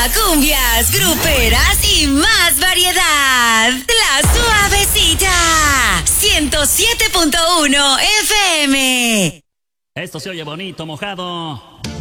cumbias, gruperas y más variedad. La Suavecita, 107.1 FM. Esto se oye bonito, mojado.